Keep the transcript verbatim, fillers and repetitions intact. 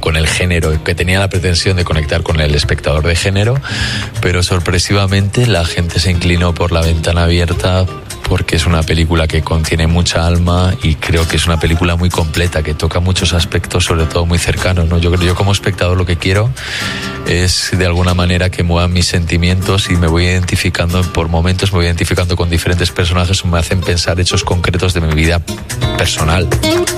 con el género, que tenía la pretensión de conectar con el espectador de género, pero sorpresivamente la gente se inclinó por La ventana abierta porque es una película que contiene mucha alma y creo que es una película muy completa, que toca muchos aspectos, sobre todo muy cercanos, ¿no? Yo, yo como espectador lo que quiero es de alguna manera que muevan mis sentimientos y me voy identificando por momentos, me voy identificando con diferentes personajes que me hacen pensar hechos concretos de mi vida personal.